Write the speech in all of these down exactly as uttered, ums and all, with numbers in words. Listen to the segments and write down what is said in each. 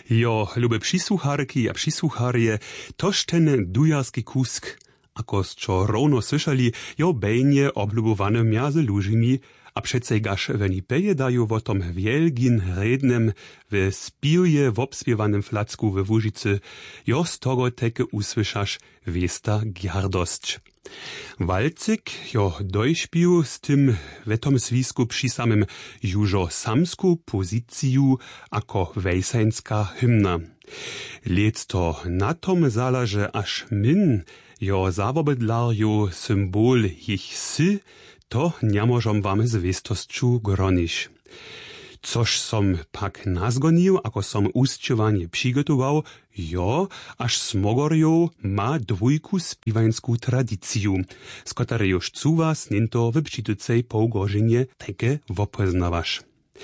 Jo, lube přisłucharki a přisłucharje, tož ten dujarski kusk, ako čo rovno slyšali, jo bejnie oblubowane miazy lužimi, a přece gaš veni peje dajú o tom wielgin rednem w spirje w obspiewanym flacku we Łužicy, jo z toho teke usłyszasz wiesta giardosć. Walcyk jo dojśpił z tym w tom zwisku przy samym jużo samsku pozyciju ako wejsańska hymna. Lec to na tom zalaże aż min jo zawobydlarju symbol ich sy, to nie możem wam z wiestosću gronić. Což som pak nazgonil, ako som uschywanie przygotował, jo, aż Smogorjo ma dwójku spiwańsku tradyciju, z której już cuwas ninto w przytycej połgożynie takie wopoznawasz.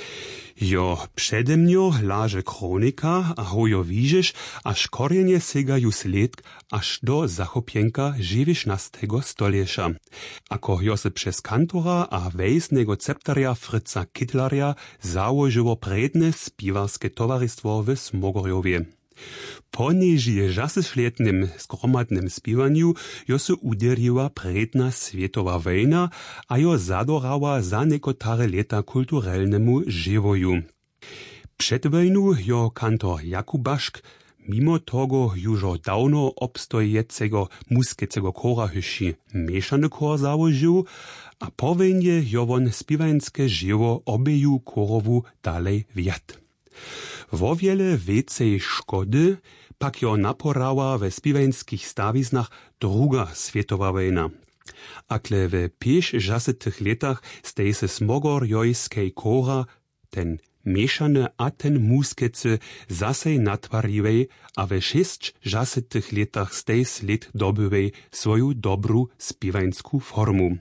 Jo, przede mną laże kronika, a hojo widzisz, aż korzenie segają sled aż do zachopienka dziewiętnastego stoliecia. Ako jo se przez kantora a wejsnego ceptaria Fritza Kittlaria założyło predne spiwarskie towarzystwo w Smogorjowie. Po nieži žasešletnym skromadnym spiwaniu jo se uderiła predna światowa wojna, a jo zadorała za nekotare leta kulturelnemu żywoju. Przed wojnu jo kantor Jakubaszk mimo tego jużo dawno obstojecego muskecego kora hyši mieszany kor założył, a po wojnie jo won spiwańskie żywo obeju korowu dalej wiat. Wo wiele więcej szkody pak jo naporała we spiwańskich stawiznach druga światowa wojna. Akle we pięćdziesiątych latach stej se smogorjojskiej kora, ten mieszany a ten muskece zasej natwariwej, a we sześćdziesiątych latach stej sled dobywej swoją dobru spiwańsku formu.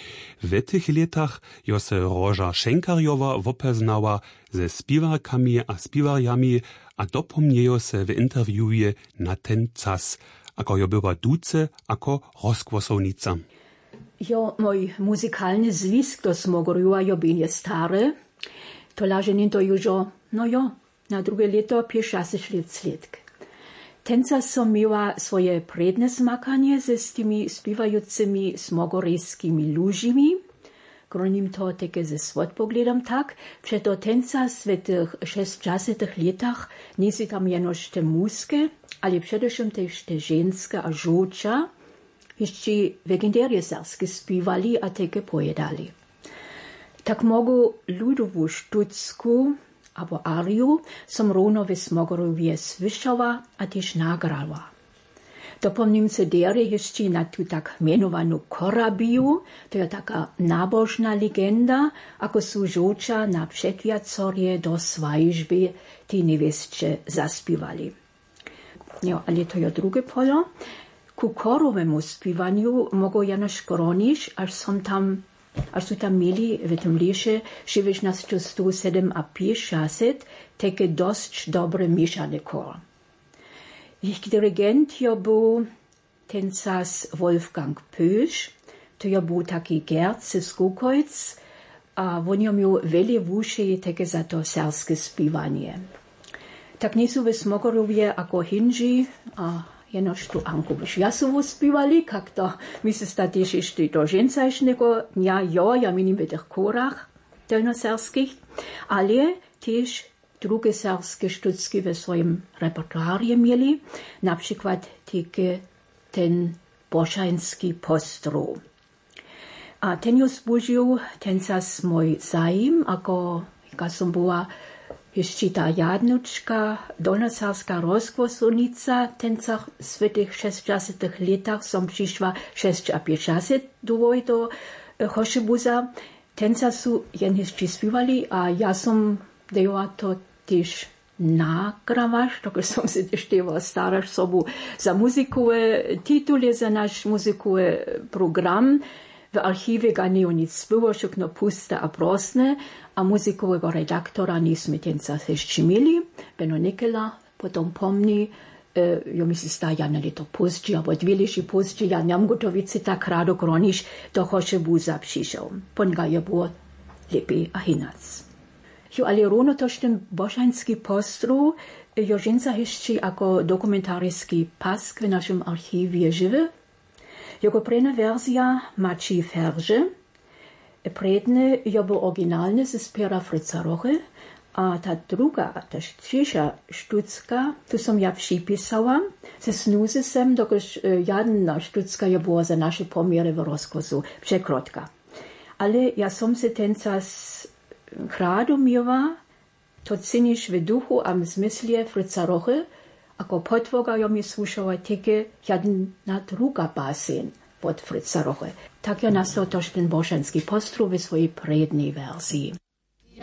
W tych latach jo se Roża Schenkarjowa wopeznała ze spiwarkami a spiwarjami, a dopomniejo se w interwiuje na ten czas, ako jo była duce, ako rozkłosownica. Jo, mój muzykalny zwisk do Smogorjowa jo będzie stary, to laże to już, no jo, na drugie lato pięćdziesiąt lat sledk. Tenca som miała swoje predne smakanie ze z tymi spiwającymi smogorejskimi lužimi. Gronim to takie ze swot pogledam tak. Przeto tenca w tych sześćdziesiątych latach nie si tam jenoż te muskie, ale przede wszystkim też te żeńskie a żółcia jeszcze legendarie serskie spiwali a takie pojedali. Tak mogą ludową sztucku abo ariu som rovno ve Smogorjovje słyszała, a też nagrała. Dopomnim se dere jeszcze na tu tak menovanú korabiju, to je taka nabožna legenda, ako su žoča na předviacorje do svajžby ti nevestče zaspívali. Jo, ale to je druge polo. Ku korovemu spívanju mogo janož koroniš, až som tam až su tam mieli v tom lieše devätnásť sto päťdesiatsedem také dosť dobre miešaný kor. Ich dirigent jo był tencas Wolfgang Pösch, to jo był taki Gerd ze Skokojc, a on jo miał wiele wuši také za to serskie spívanie. Tak nie sú ve Smogorjovje ako hinži, a jenož tu Ankovič Jasovo spívali, kak to mi se sta tiež ešte do žencajšného dňa, jo, ja minim v tých korách delnoserských, ale tiež druge serske štucky ve svojim repertoárie mieli, napríklad týke ten božanský postrov. A ten jo zbužil tencas môj zájim, ako ja som bola ještě ta jadnučka, dolnosarská rozkvosovnica, tencach v těch šestdesiatych letach som přišla šesťdesiatpäťdesiat dvoj do Chošebuza. Tenca sú jen ještě spívali a ja som dejala to tiež nagravaš, tako som si teštevala staraš sobu za muzikové tituly, za náš muzikové program. W archiwie ga nie nic było, wszystko puste a prosne, a muzykowego redaktora nismo tenca jeszcze mieli. Beno Nikela potom pomni, e, jo mi se sta ja na leto později, abo dvě leši později, ja njam gotovici tak rado groniš do Chošebuza přišel. Pon ga je było lepiej a hinac. Jo, ale rovno tož ten božanský postru, jo ženca ještě jako dokumentarický pask v našem archivě žive. Jego prena verzia mači ferže, predne jo bo originalne ze spěra Fritza Roche, a ta druga, ta štíša štucka, tu som ja připisala, se snuze sem, dokož jadna štucka je byla za naše poměry v rozkozu, překrotka. Ale ja som se tenca s Kradomira, to ceniš v duchu a v zmyslie Fritza Roche, ako potvoga jo mi slušala teke jedna druga basen pod Fritza Roche. Tak jo nastal tož ten božanský postru ve svojej prednej verzii.